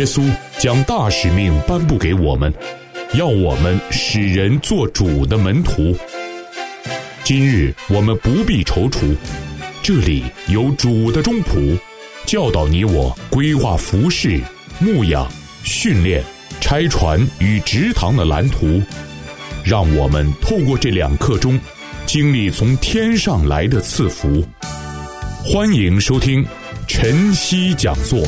稣将大使命颁布给我们，要我们使人做主的门徒。今日我们不必踌躇，这里有主的中仆，教导你我规划服事、牧养、训练、拆船与植堂的蓝图，让我们透过这2课中经历从天上来的赐福。欢迎收听晨曦讲座。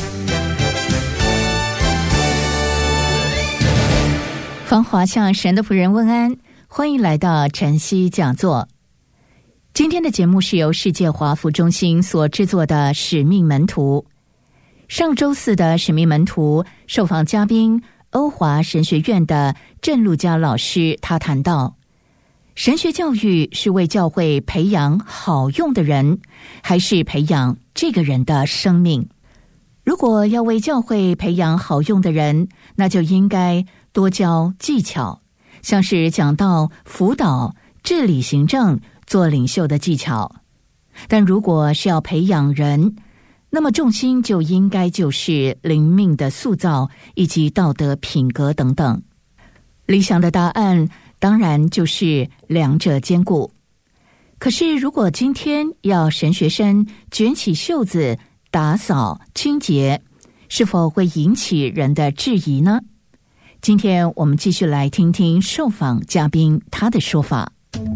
芳华向神的仆人问安，欢迎来到晨曦讲座。今天的节目是由世界华福中心所制作的使命门徒。上周四的使命门徒受访嘉宾欧华神学院的郑路加老师，他谈到神学教育是为教会培养好用的人，还是培养这个人的生命？如果要为教会培养好用的人，那就应该多教技巧，像是讲道、辅导、治理行政、做领袖的技巧。但如果是要培养人，那么重心就应该就是灵命的塑造以及道德品格等等。理想的答案当然就是两者兼顾。可是如果今天要神学生卷起袖子打扫清洁，是否会引起人的质疑呢？今天我们继续来听听受访嘉宾他的说法。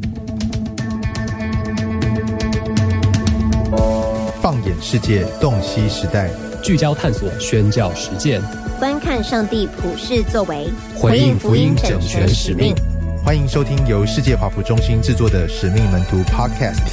放眼世界，洞悉时代， 聚焦探索，宣教实践， 观看上帝普世作为， 回应福音整全使命。 欢迎收听由世界华福中心制作的使命门徒 Podcast。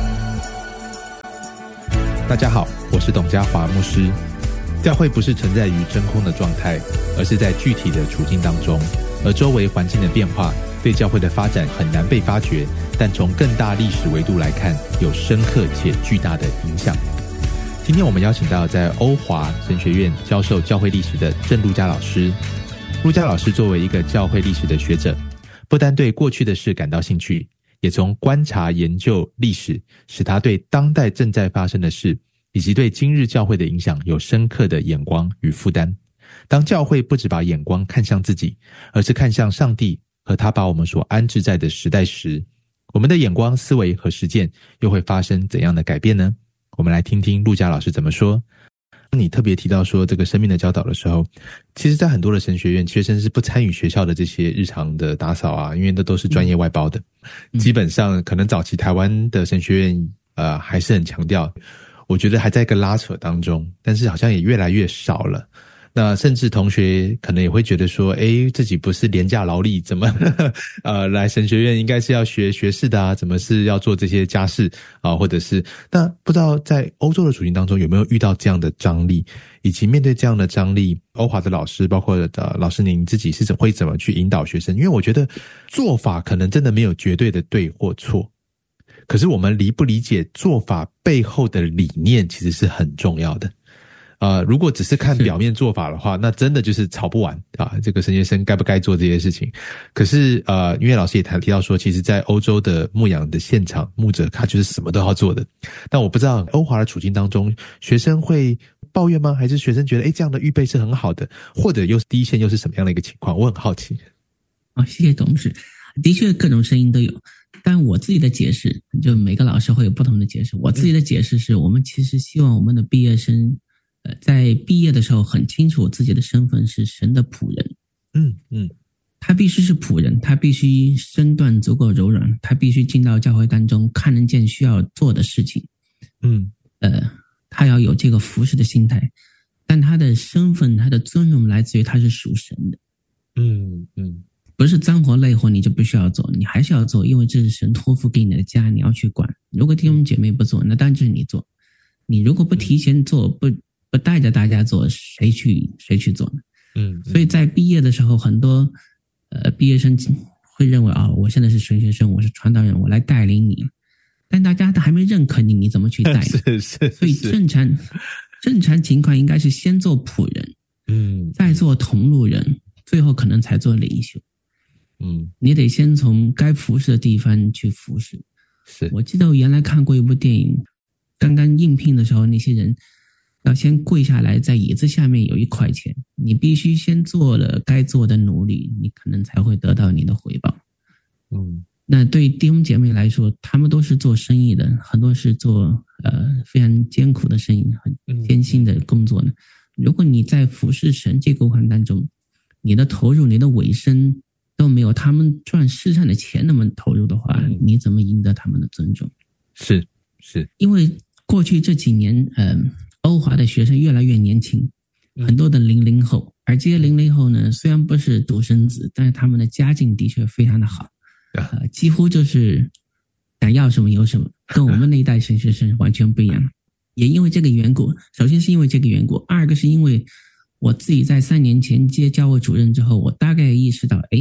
大家好，我是董家华牧师。教会不是存在于真空的状态，而是在具体的处境当中，而周围环境的变化对教会的发展很难被发觉，但从更大历史维度来看，有深刻且巨大的影响。今天我们邀请到在欧华神学院教授教会历史的郑路加老师。路加老师作为一个教会历史的学者，不单对过去的事感到兴趣，也从观察研究历史，使他对当代正在发生的事以及对今日教会的影响有深刻的眼光与负担。当教会不只把眼光看向自己，而是看向上帝和他把我们所安置在的时代时，我们的眼光、思维和实践又会发生怎样的改变呢？我们来听听路加老师怎么说。你特别提到说这个生命的教导的时候，其实在很多的神学院，学生是不参与学校的这些日常的打扫啊，因为那都是专业外包的。基本上可能早期台湾的神学院还是很强调，我觉得还在一个拉扯当中，但是好像也越来越少了。那甚至同学可能也会觉得说，自己不是廉价劳力，怎么来神学院应该是要学学士的啊，怎么是要做这些家事啊，或者是那不知道在欧洲的处境当中有没有遇到这样的张力，以及面对这样的张力，欧华的老师包括老师您自己是会怎么去引导学生？因为我觉得做法可能真的没有绝对的对或错，可是我们理不理解做法背后的理念其实是很重要的。如果只是看表面做法的话，那真的就是吵不完啊！这个神学生该不该做这些事情？可是因为老师也提到说，其实在欧洲的牧养的现场，牧者他就是什么都要做的。但我不知道欧华的处境当中，学生会抱怨吗？还是学生觉得这样的预备是很好的？或者又是第一线又是什么样的一个情况？我很好奇。 谢谢董事。的确各种声音都有，但我自己的解释，就每个老师会有不同的解释。我自己的解释是，我们其实希望我们的毕业生在毕业的时候很清楚自己的身份是神的仆人。他必须是仆人，他必须身段足够柔软，他必须进到教会当中看得见需要做的事情。他要有这个服侍的心态，但他的身份、他的尊荣来自于他是属神的。不是脏活累活你就不需要做，你还是要做，因为这是神托付给你的家，你要去管。如果弟兄姐妹不做，那当然就是你做。你如果不提前做，不带着大家做，谁去做呢？所以在毕业的时候，很多毕业生会认为我现在是神学生，我是传道人，我来带领你。但大家都还没认可你，你怎么去带？所以正常情况应该是先做仆人，再做同路人，最后可能才做领袖。你得先从该服侍的地方去服侍。我记得我原来看过一部电影，刚刚应聘的时候，那些人要先跪下来，在椅子下面有1块钱，你你必须先做了该做的努力，你可能才会得到你的回报。那对于弟兄姐妹来说，他们都是做生意的，很多是做非常艰苦的生意，很艰辛的工作呢。如果你在服侍神这个过程当中，你的投入、你的委身都没有他们赚世上的钱那么投入的话，你怎么赢得他们的尊重？ 是， 因为过去这几年，欧华的学生越来越年轻，很多的00后，而这些00后呢，虽然不是独生子，但是他们的家境的确非常的好，几乎就是想要什么有什么，跟我们那一代神学生完全不一样。也因为这个缘故，首先是因为这个缘故，二个是因为我自己在3年前接教会主任之后，我大概意识到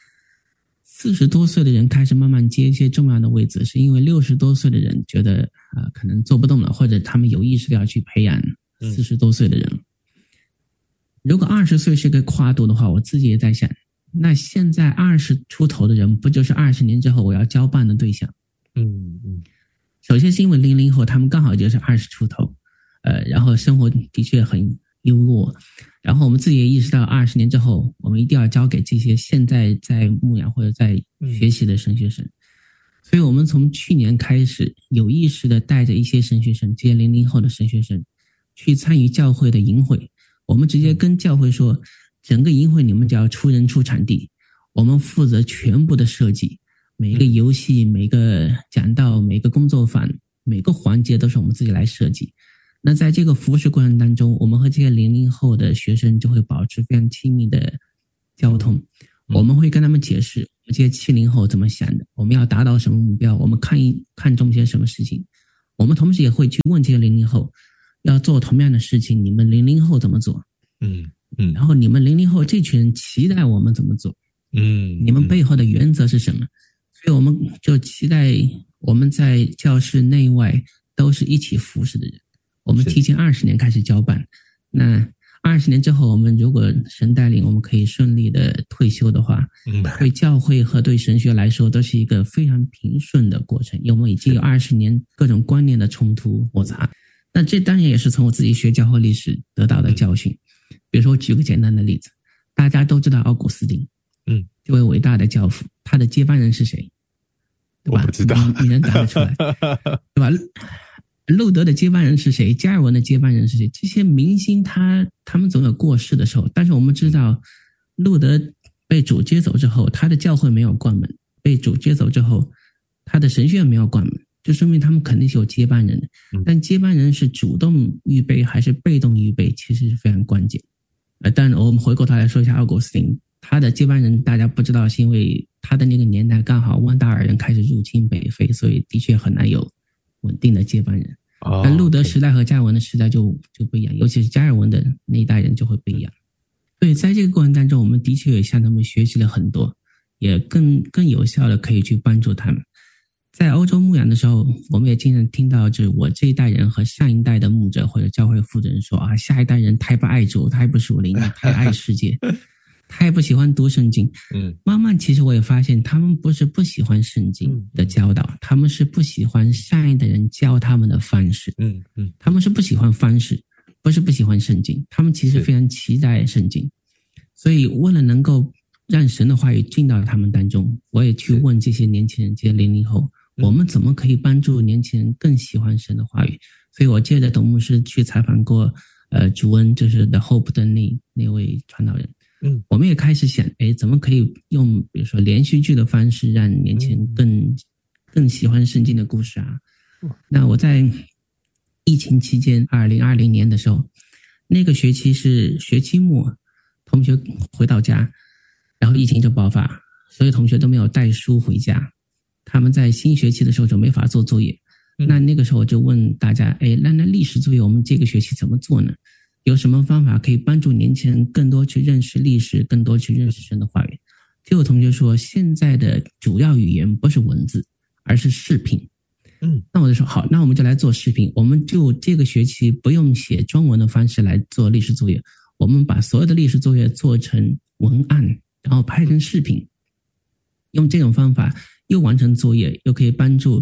，40多岁的人开始慢慢接一些重要的位置，是因为60多岁的人觉得可能做不动了，或者他们有意识的要去培养40多岁的人。如果20岁是个跨度的话，我自己也在想，那现在20出头的人不就是20年之后我要交办的对象？首先是因为00后他们刚好就是20出头，然后生活的确很优渥，然后我们自己也意识到20年之后我们一定要交给这些现在在牧养或者在学习的神学生，所以我们从去年开始有意识的带着一些神学生，这些00后的神学生去参与教会的营会。我们直接跟教会说，整个营会你们只要出人出场地，我们负责全部的设计，每一个游戏、每个讲道、每个工作坊、每个环节都是我们自己来设计。那在这个服侍过程当中，我们和这些00后的学生就会保持非常亲密的交通。我们会跟他们解释这些70后怎么想的，我们要达到什么目标，我们看重些什么事情。我们同时也会去问这些00后要做同样的事情，你们00后怎么做？然后你们00后这群人期待我们怎么做？你们背后的原则是什么？所以我们就期待我们在教室内外都是一起服侍的人。我们提前20年开始交办，那20年之后，我们如果神带领，我们可以顺利的退休的话，对教会和对神学来说都是一个非常平顺的过程，因为我们已经有20年各种观念的冲突摩擦。那这当然也是从我自己学教会历史得到的教训。比如说，我举个简单的例子，大家都知道奥古斯丁，这位伟大的教父，他的接班人是谁？对吧？ 我不知道， 你能答得出来，对吧？路德的接班人是谁？加尔文的接班人是谁？这些明星他们总有过世的时候，但是我们知道，路德被主接走之后，他的教会没有关门；被主接走之后，他的神学院没有关门，就说明他们肯定是有接班人的。但接班人是主动预备还是被动预备，其实是非常关键。但我们回过头来说一下奥古斯丁，他的接班人大家不知道，是因为他的那个年代刚好温达尔人开始入侵北非，所以的确很难有稳定的接班人。但路德时代和加尔文的时代就不一样，尤其是加尔文的那一代人就会不一样。所以在这个过程当中，我们的确也向他们学习了很多，也更有效的可以去帮助他们。在欧洲牧养的时候，我们也经常听到，就是我这一代人和上一代的牧者或者教会负责人说下一代人太不爱主，太不属灵，太爱世界，太不喜欢读圣经。慢慢其实我也发现，他们不是不喜欢圣经的教导，他们是不喜欢上一代人教他们的方式。他们是不喜欢方式，不是不喜欢圣经，他们其实非常期待圣经。所以为了能够让神的话语进到他们当中，我也去问这些年轻人，这些00后，我们怎么可以帮助年轻人更喜欢神的话语？所以我借着董牧师去采访过主恩，就是 The Hope 的那位传道人。我们也开始想，怎么可以用比如说连续剧的方式，让年轻人更喜欢圣经的故事啊？那我在疫情期间，2020年的时候，那个学期是学期末，同学回到家，然后疫情就爆发，所有同学都没有带书回家，他们在新学期的时候就没法做作业。那个时候我就问大家，那历史作业我们这个学期怎么做呢？有什么方法可以帮助年轻人更多去认识历史，更多去认识神的话语？就有同学说，现在的主要语言不是文字，而是视频。那我就说好，那我们就来做视频，我们就这个学期不用写中文的方式来做历史作业，我们把所有的历史作业做成文案，然后拍成视频，用这种方法又完成作业，又可以帮助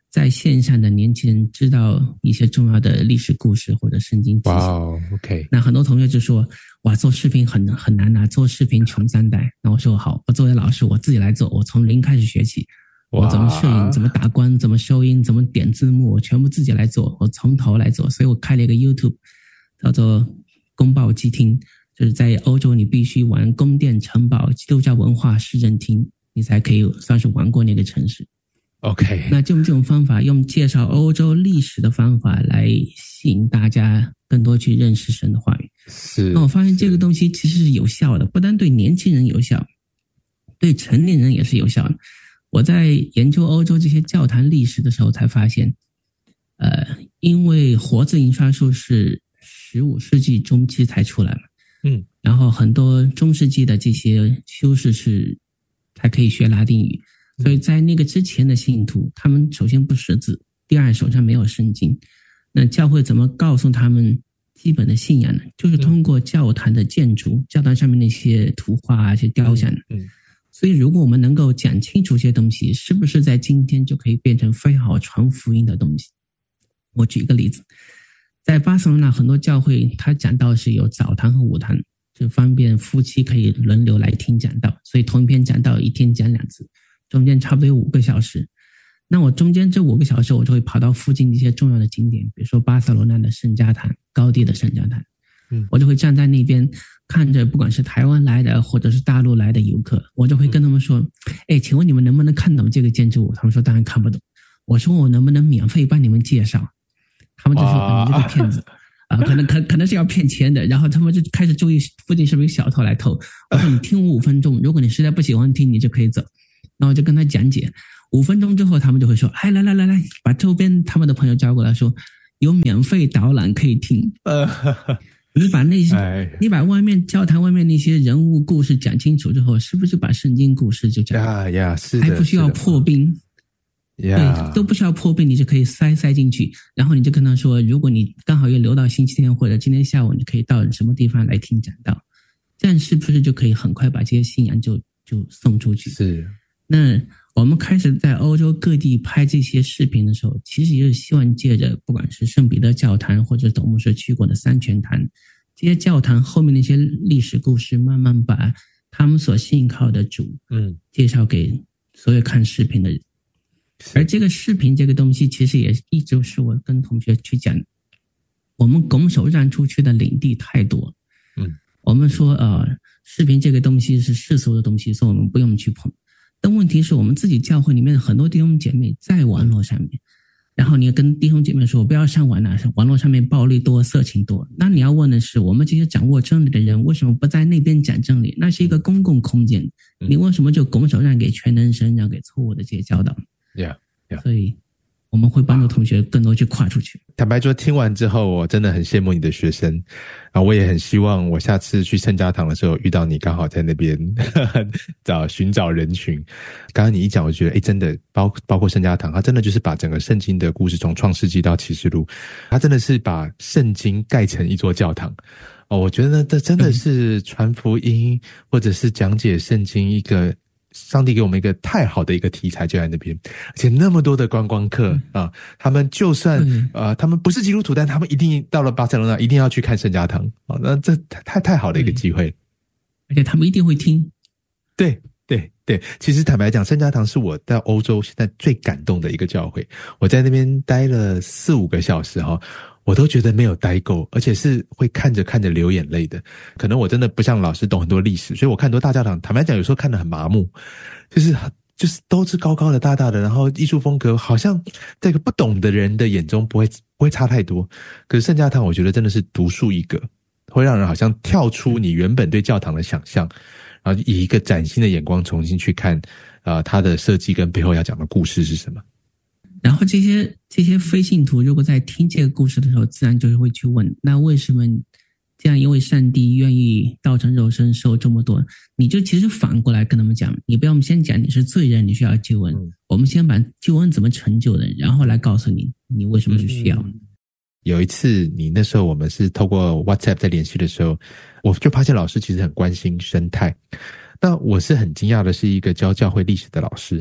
在线上的年轻人知道一些重要的历史故事或者圣经知识。 OK。 那很多同学就说，哇，做视频很难啊，做视频穷三代。那我说好，我作为老师我自己来做，我从零开始学起，我怎么摄影，怎么打光，怎么收音，怎么点字幕，我全部自己来做，我从头来做。所以我开了一个 YouTube 叫做宫爆鸡厅，就是在欧洲你必须玩宫殿城堡基督教文化市政厅，你才可以算是玩过那个城市。 OK。 那就用这种方法，用介绍欧洲历史的方法来吸引大家更多去认识神的话语。 是。 那我发现这个东西其实是有效的，不单对年轻人有效，对成年人也是有效的。我在研究欧洲这些教堂历史的时候才发现，因为活字印刷术是15世纪中期才出来嘛，然后很多中世纪的这些修士是才可以学拉丁语。所以在那个之前的信徒，他们首先不识字，第二手上没有圣经。那教会怎么告诉他们基本的信仰呢？就是通过教堂的建筑，教堂上面那些图画啊，一些雕像。所以如果我们能够讲清楚这些东西，是不是在今天就可以变成非常好传福音的东西？我举一个例子，在巴塞罗那很多教会，它讲道是有早堂和午堂，就方便夫妻可以轮流来听讲道。所以同一篇讲道一天讲2次。中间差不多有5个小时，那我中间这5个小时我就会跑到附近一些重要的景点，比如说巴塞罗那的圣家堂、高地的圣家堂，我就会站在那边看着不管是台湾来的或者是大陆来的游客，我就会跟他们说，请问你们能不能看懂这个建筑物？他们说当然看不懂。我说我能不能免费帮你们介绍？他们就说你这个骗子可能是要骗钱的，然后他们就开始注意附近是不是有小偷来偷。我说你听我5分钟，如果你实在不喜欢听，你就可以走。然后我就跟他讲解，5分钟之后他们就会说，来，把周边他们的朋友叫过来说，有免费导览可以听。你把那些，你把外面教堂外面那些人物故事讲清楚之后，是不是就把圣经故事就讲？ 是的， 还不需要破冰。对，都不需要破冰，你就可以塞进去。然后你就跟他说，如果你刚好又留到星期天或者今天下午，你可以到什么地方来听讲道，这样是不是就可以很快把这些信仰就送出去？ 是。 那我们开始在欧洲各地拍这些视频的时候，其实也是希望借着不管是圣彼得教堂或者董牧师去过的三全堂，这些教堂后面那些历史故事，慢慢把他们所信靠的主介绍给所有看视频的人。而这个视频这个东西其实也一直是我跟同学去讲，我们拱手让出去的领地太多。我们说视频这个东西是世俗的东西，所以我们不用去碰。但问题是我们自己教会里面很多弟兄姐妹在网络上面，然后你要跟弟兄姐妹说不要上网了，网络上面暴力多，色情多。那你要问的是，我们这些掌握真理的人为什么不在那边讲真理？那是一个公共空间，你为什么就拱手让给全能神，让给错误的这些教导？所以我们会帮助同学更多去跨出去。 坦白说，听完之后我真的很羡慕你的学生我也很希望我下次去圣家堂的时候遇到你，刚好在那边寻找人群。刚刚你一讲，我觉得真的包括圣家堂，它真的就是把整个圣经的故事从创世纪到启示录，它真的是把圣经盖成一座教堂我觉得这真的是传福音或者是讲解圣经一个上帝给我们一个太好的一个题材就在那边，而且那么多的观光客他们就算他们不是基督徒，但他们一定到了巴塞罗那一定要去看圣家堂那这太好的一个机会， 而且他们一定会听。 对，其实坦白讲，圣家堂是我在欧洲现在最感动的一个教会，我在那边待了4-5个小时我都觉得没有待够，而且是会看着流眼泪的。可能我真的不像老师懂很多历史，所以我看很多大教堂，坦白讲有时候看得很麻木，就是都是高高的大大的，然后艺术风格好像这个不懂的人的眼中不会差太多。可是圣家堂我觉得真的是独树一格，会让人好像跳出你原本对教堂的想象，然后以一个崭新的眼光重新去看它的设计跟背后要讲的故事是什么。 然后这些非信徒如果在听这个故事的时候，自然就会去问，那为什么这样一位上帝愿意道成肉身受这么多？你就其实反过来跟他们讲，你不要我们先讲你是罪人，你需要救恩，我们先把救恩怎么成就的，然后来告诉你为什么是需要。 有一次你那时候我们是透过 WhatsApp 在联系的时候，我就发现老师其实很关心生态。那我是很惊讶的是，一个教会历史的老师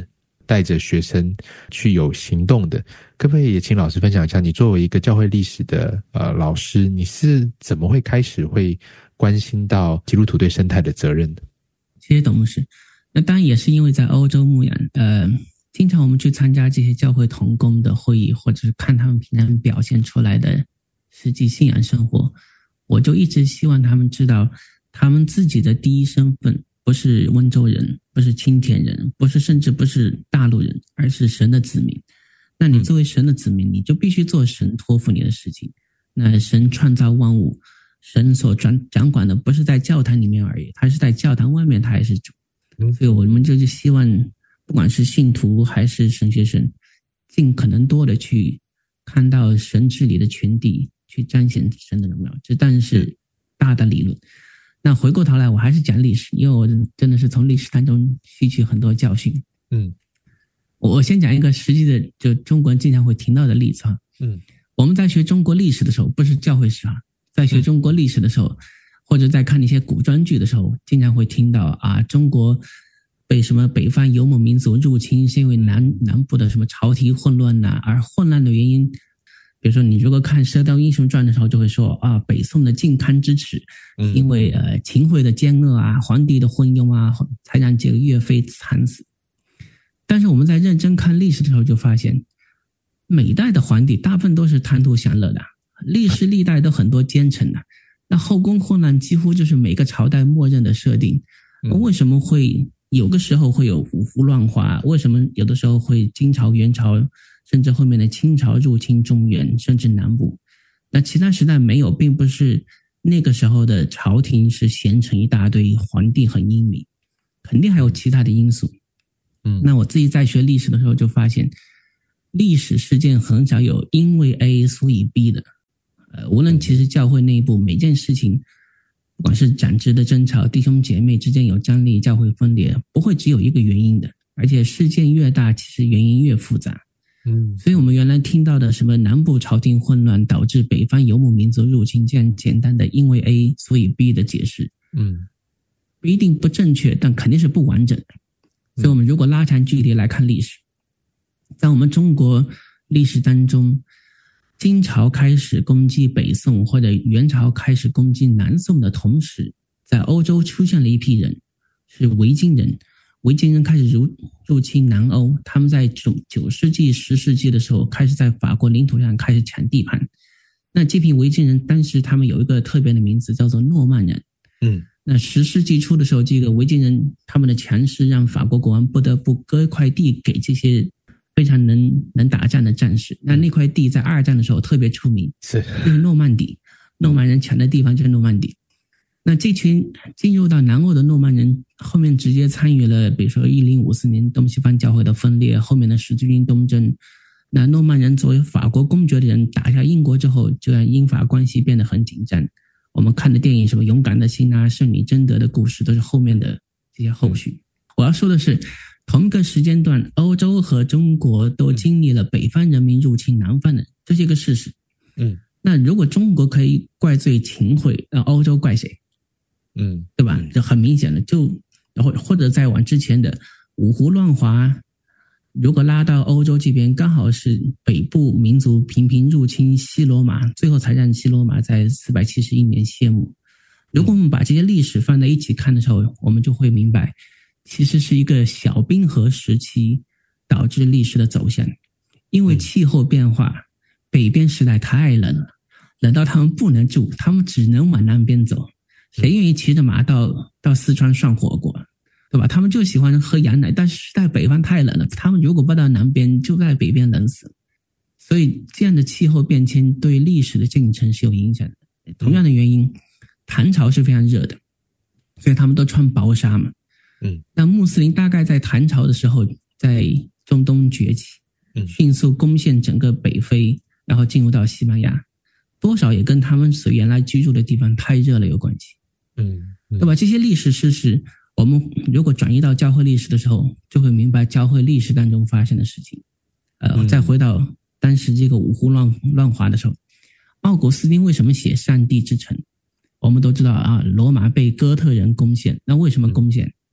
带着学生去有行动的。可不可以也请老师分享一下，你作为一个教会历史的老师，你是怎么会开始会关心到基督徒对生态的责任的？ 谢谢董牧师。那当然也是因为在欧洲牧养，经常我们去参加这些教会同工的会议，或者是看他们平常表现出来的实际信仰生活，我就一直希望他们知道，他们自己的第一身份不是温州人，不是青田人，甚至不是大陆人，而是神的子民。那你作为神的子民，你就必须做神托付你的事情。那神创造万物，神所掌管的不是在教堂里面而已，他是在教堂外面，他还是主。所以我们就希望不管是信徒还是神学生，尽可能多的去看到神治理的全地，去彰显神的荣耀。这当然是大的理论。那回过头来我还是讲历史，因为我真的是从历史当中吸取很多教训。我先讲一个实际的，就中国人经常会听到的例子哈。我们在学中国历史的时候，不是教会史啊，在学中国历史的时候，或者在看一些古装剧的时候，经常会听到中国被什么北方游牧民族入侵，是因为南部的什么朝廷混乱而混乱的原因，比如说你如果看《射雕英雄传》的时候，就会说北宋的靖康之耻，因为秦桧的奸恶皇帝的昏庸才让这个岳飞惨死。但是我们在认真看历史的时候就发现，每代的皇帝大部分都是贪图享乐的，历史历代都很多奸臣的。那后宫混乱几乎就是每个朝代默认的设定。为什么会有个时候会有五胡乱华？为什么有的时候会金朝、元朝，甚至后面的清朝入侵中原，甚至南部？那其他时代没有，并不是那个时候的朝廷是贤臣一大堆，皇帝很英明，肯定还有其他的因素。那我自己在学历史的时候就发现，历史事件很少有因为 A 所以 B 的。无论其实教会内部每件事情，不管是长子的争吵，弟兄姐妹之间有张力，教会分裂，不会只有一个原因的，而且事件越大，其实原因越复杂。所以我们原来听到的什么南部朝廷混乱导致北方游牧民族入侵这样简单的因为 A 所以 B 的解释，不一定不正确，但肯定是不完整的。所以我们如果拉长距离来看历史，在我们中国历史当中，金朝开始攻击北宋，或者元朝开始攻击南宋的同时，在欧洲出现了一批人，是维京人。维京人开始入侵南欧，他们在9世纪、10世纪的时候，开始在法国领土上开始抢地盘。那这批维京人当时他们有一个特别的名字，叫做诺曼人。那10世纪初的时候，这个维京人他们的强势让法国国王不得不割一块地给这些非常能打仗的战士。那块地在二战的时候特别出名，就是诺曼底。诺曼人抢的地方就是诺曼底。那这群进入到南欧的诺曼人后面直接参与了比如说1054年东西方教会的分裂，后面的十字军东征。那诺曼人作为法国公爵的人打下英国之后，就让英法关系变得很紧张。我们看的电影什么勇敢的心圣女贞德的故事，都是后面的这些后续。我要说的是，同个时间段，欧洲和中国都经历了北方人民入侵南方人，这是一个事实。那如果中国可以怪罪秦桧，那欧洲怪谁？对吧？这很明显了。或者再往之前的五胡乱华，如果拉到欧洲这边，刚好是北部民族频频入侵西罗马，最后才让西罗马在471年谢幕。如果我们把这些历史放在一起看的时候，我们就会明白，其实是一个小冰河时期导致历史的走向。因为气候变化，北边时代太冷了，冷到他们不能住，他们只能往南边走。谁愿意骑着马到四川涮火锅，对吧？他们就喜欢喝羊奶，但是在北方太冷了，他们如果不到南边，就在北边冷死。所以这样的气候变迁对历史的进程是有影响的。同样的原因，唐朝是非常热的，所以他们都穿薄纱嘛。那穆斯林大概在唐朝的时候在中东崛起，迅速攻陷整个北非，然后进入到西班牙，多少也跟他们所原来居住的地方太热了有关系。对吧？这些历史事实，我们如果转移到教会历史的时候，就会明白教会历史当中发生的事情。再回到当时这个五胡乱华的时候，奥古斯丁为什么写上帝之城？我们都知道罗马被哥特人攻陷，那为什么攻陷？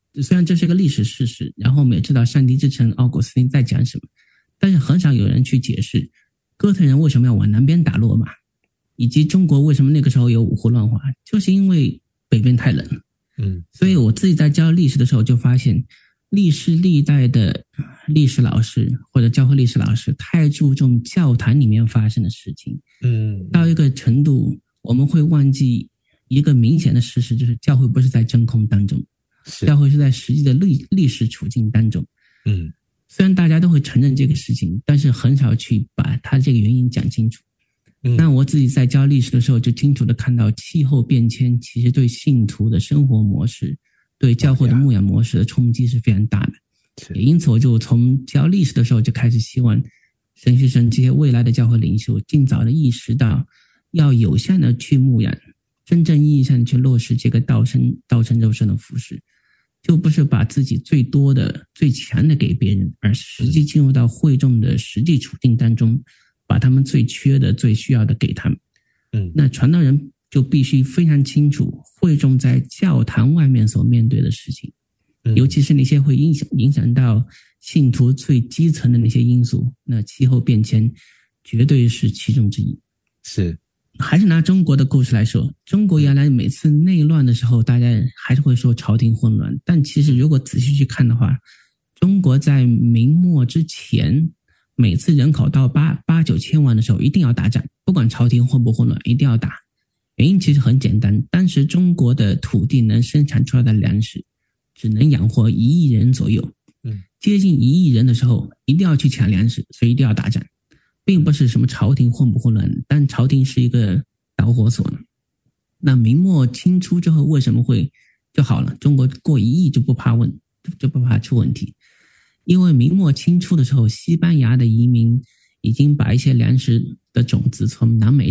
虽然这是个历史事实，然后我们也知道上帝之城奥古斯丁在讲什么，但是很少有人去解释哥特人为什么要往南边打罗马，以及中国为什么那个时候有五胡乱华，就是因为北边太冷。所以我自己在教历史的时候就发现，历世历代的历史老师或者教会历史老师太注重教坛里面发生的事情，到一个程度我们会忘记一个明显的事实，就是教会不是在真空当中，教会是在实际的历史处境当中。虽然大家都会承认这个事情，但是很少去把它这个原因讲清楚。那我自己在教历史的时候就清楚的看到，气候变迁其实对信徒的生活模式，对教会的牧养模式的冲击是非常大的。也因此我就从教历史的时候就开始希望神学生这些未来的教会领袖尽早的意识到，要有效的去牧养，真正意义上的去落实这个道成肉身的服事，就不是把自己最多的最强的给别人，而实际进入到会众的实际处境当中，把他们最缺的最需要的给他们。那传道人就必须非常清楚会众在教堂外面所面对的事情，尤其是那些会影响到信徒最基层的那些因素，那气候变迁绝对是其中之一。还是拿中国的故事来说，中国原来每次内乱的时候，大家还是会说朝廷混乱，但其实如果仔细去看的话，中国在明末之前，每次人口到8、9千万的时候一定要打仗，不管朝廷混不混乱，一定要打。原因其实很简单，当时中国的土地能生产出来的粮食只能养活1亿人左右，接近1亿人的时候一定要去抢粮食，所以一定要打仗，并不是什么朝廷混不混乱，但朝廷是一个导火索。那明末清初之后为什么会就好了，中国过1亿就不怕出问题？因为明末清初的时候，西班牙的移民已经把一些粮食的种子从南美